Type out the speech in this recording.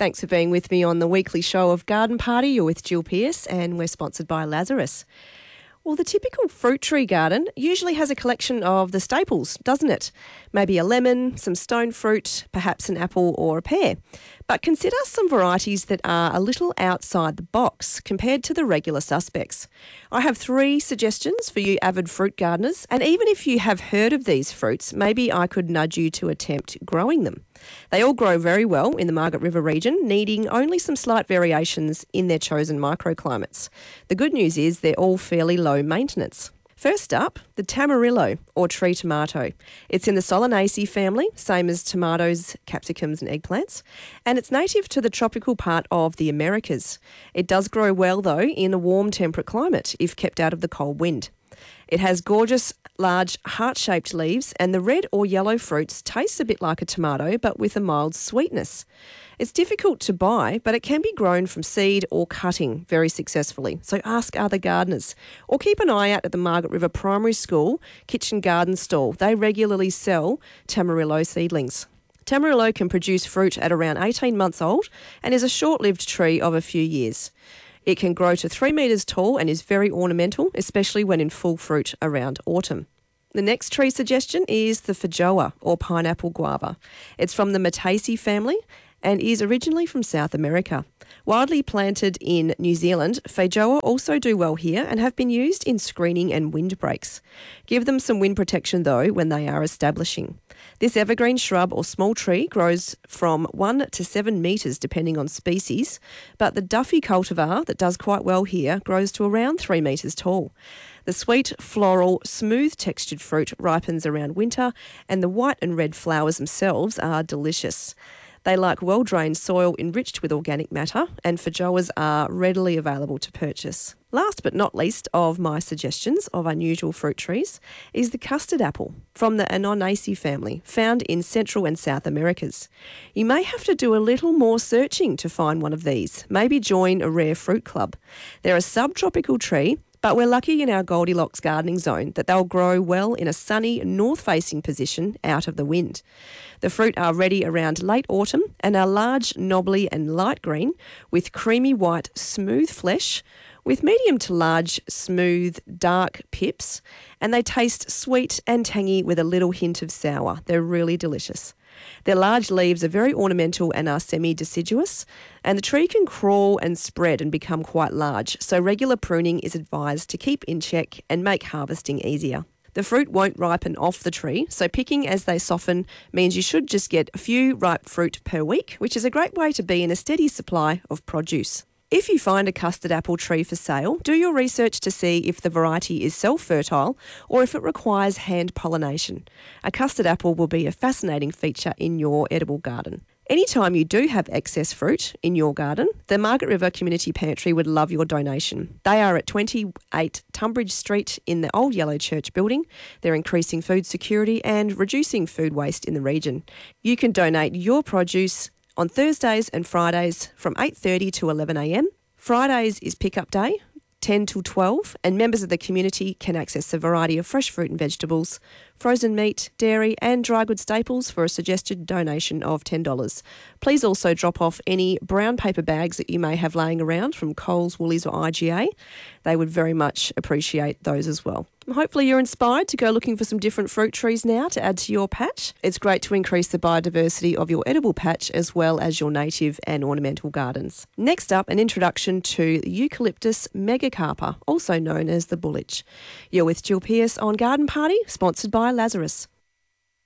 Thanks for being with me on the weekly show of Garden Party. You're with Jill Pearce and we're sponsored by Lazarus. Well, the typical fruit tree garden usually has a collection of the staples, doesn't it? Maybe a lemon, some stone fruit, perhaps an apple or a pear. But consider some varieties that are a little outside the box compared to the regular suspects. I have 3 suggestions for you avid fruit gardeners, and even if you have heard of these fruits, maybe I could nudge you to attempt growing them. They all grow very well in the Margaret River region, needing only some slight variations in their chosen microclimates. The good news is they're all fairly low maintenance. First up, the Tamarillo, or tree tomato. It's in the Solanaceae family, same as tomatoes, capsicums and eggplants, and it's native to the tropical part of the Americas. It does grow well, though, in a warm temperate climate if kept out of the cold wind. It has gorgeous, large, heart-shaped leaves, and the red or yellow fruits taste a bit like a tomato, but with a mild sweetness. It's difficult to buy, but it can be grown from seed or cutting very successfully. So ask other gardeners. Or keep an eye out at the Margaret River Primary School kitchen garden stall. They regularly sell Tamarillo seedlings. Tamarillo can produce fruit at around 18 months old and is a short-lived tree of a few years. It can grow to 3 metres tall and is very ornamental, especially when in full fruit around autumn. The next tree suggestion is the feijoa, or pineapple guava. It's from the Myrtaceae family and is originally from South America. Widely planted in New Zealand, feijoa also do well here and have been used in screening and windbreaks. Give them some wind protection though when they are establishing. This evergreen shrub or small tree grows from 1 to 7 metres depending on species, but the Duffy cultivar that does quite well here grows to around 3 metres tall. The sweet, floral, smooth textured fruit ripens around winter and the white and red flowers themselves are delicious. They like well-drained soil enriched with organic matter, and feijoas are readily available to purchase. Last but not least of my suggestions of unusual fruit trees is the custard apple from the Annonaceae family, found in Central and South Americas. You may have to do a little more searching to find one of these. Maybe join a rare fruit club. They're a subtropical tree, but we're lucky in our Goldilocks gardening zone that they'll grow well in a sunny, north-facing position out of the wind. The fruit are ready around late autumn and are large, knobbly and light green with creamy white, smooth flesh with medium to large, smooth, dark pips, and they taste sweet and tangy with a little hint of sour. They're really delicious. Their large leaves are very ornamental and are semi-deciduous, and the tree can crawl and spread and become quite large, so regular pruning is advised to keep in check and make harvesting easier. The fruit won't ripen off the tree, so picking as they soften means you should just get a few ripe fruit per week, which is a great way to be in a steady supply of produce. If you find a custard apple tree for sale, do your research to see if the variety is self-fertile or if it requires hand pollination. A custard apple will be a fascinating feature in your edible garden. Anytime you do have excess fruit in your garden, the Margaret River Community Pantry would love your donation. They are at 28 Tunbridge Street in the Old Yellow Church building. They're increasing food security and reducing food waste in the region. You can donate your produce on Thursdays and Fridays from 8:30 to 11 a.m. Fridays is pick-up day, 10 till 12, and members of the community can access a variety of fresh fruit and vegetables, frozen meat, dairy and dry goods staples for a suggested donation of $10. Please also drop off any brown paper bags that you may have laying around from Coles, Woolies or IGA. They would very much appreciate those as well. Hopefully you're inspired to go looking for some different fruit trees now to add to your patch. It's great to increase the biodiversity of your edible patch as well as your native and ornamental gardens. Next up, an introduction to Eucalyptus megacarpa, also known as the bullich. You're with Jill Pearce on Garden Party, sponsored by Lazarus.